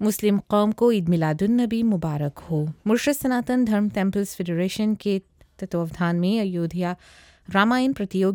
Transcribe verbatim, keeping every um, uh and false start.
मुस्लिम कौम को ईद मिलादुन्नबी मुबारक हो। मुर्शद सनातन धर्म टेम्पल्स फेडरेशन के तत्वावधान में अयोध्या रामायण प्रतियोगिता